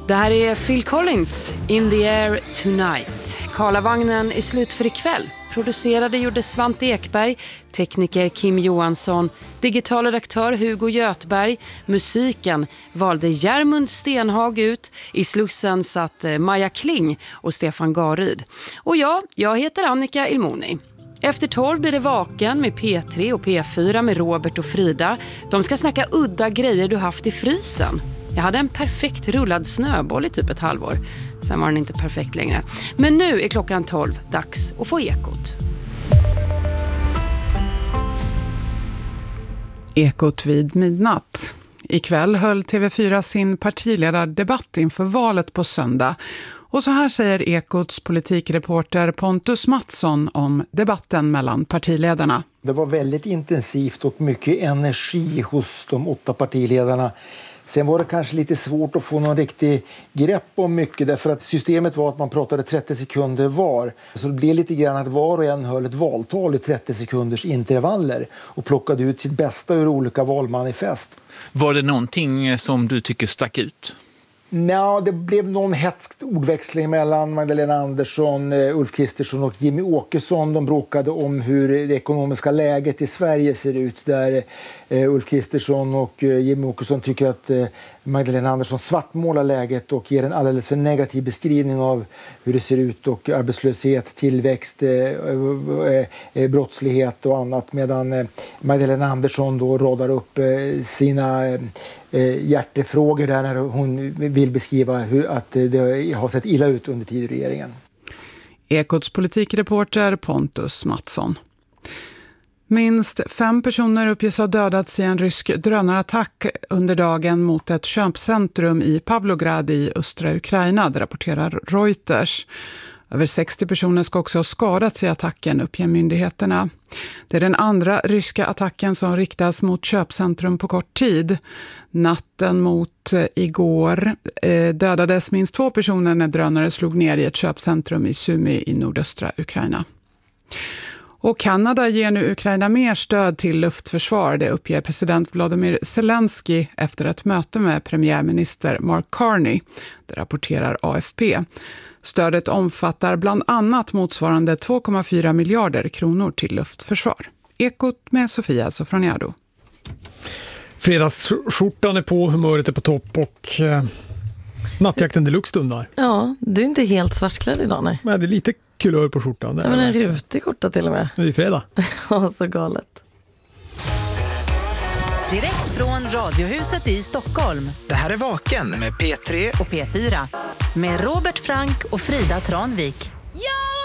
Det här är Phil Collins, In the Air Tonight. Karlavagnen är slut för ikväll. Producerade gjorde Svante Ekberg, tekniker Kim Johansson, digital redaktör Hugo Götberg. Musiken valde Järmund Stenhag ut. I Slussen satt Maja Kling och Stefan Garyd. Och jag heter Annika Ilmoni. Efter 12 blir det Vaken med P3 och P4 med Robert och Frida. De ska snacka udda grejer du haft i frysen. Jag hade en perfekt rullad snöboll i typ ett halvår. Sen var den inte perfekt längre. Men nu är klockan 12, dags att få Ekot. Ekot vid midnatt. Ikväll höll TV4 sin partiledardebatt inför valet på söndag. Och så här säger Ekots politikreporter Pontus Mattsson om debatten mellan partiledarna. Det var väldigt intensivt och mycket energi hos de 8 partiledarna. Sen var det kanske lite svårt att få någon riktig grepp om mycket därför att systemet var att man pratade 30 sekunder var. Så det blev lite grann att var och en höll ett valtal i 30 sekunders intervaller och plockade ut sitt bästa ur olika valmanifest. Var det någonting som du tycker stack ut? Ja, det blev någon hätsk ordväxling mellan Magdalena Andersson, Ulf Kristersson och Jimmy Åkesson. De bråkade om hur det ekonomiska läget i Sverige ser ut. Där Ulf Kristersson och Jimmy Åkesson tycker att Magdalena Andersson svartmålar läget och ger en alldeles för negativ beskrivning av hur det ser ut och arbetslöshet, tillväxt, brottslighet och annat. Medan Magdalena Andersson då radar upp sina hjärtefrågor där när hon vill beskriva att det har sett illa ut under tid i regeringen. Ekots politikreporter Pontus Mattsson. Minst 5 personer uppges ha dödats i en rysk drönarattack under dagen mot ett köpcentrum i Pavlograd i östra Ukraina, det rapporterar Reuters. Över 60 personer ska också ha skadats i attacken, uppger myndigheterna. Det är den andra ryska attacken som riktas mot köpcentrum på kort tid. Natten mot igår dödades minst 2 personer när drönare slog ner i ett köpcentrum i Sumy i nordöstra Ukraina. Och Kanada ger nu Ukraina mer stöd till luftförsvar, det uppger president Volodymyr Zelensky efter ett möte med premiärminister Mark Carney, det rapporterar AFP. Stödet omfattar bland annat motsvarande 2,4 miljarder kronor till luftförsvar. Ekot med Sofia Sofroniado. Fredagsskjortan är på, humöret är på topp och nattjakten deluxe stundar. Ja, du är inte helt svartklädd idag, nej. Men det är lite kulör på skjortan. Ja, men en rutig skjorta till och med. Det är fredag. Ja, så galet. Direkt från Radiohuset i Stockholm. Det här är Vaken med P3 och P4. Med Robert Frank och Frida Tranvik.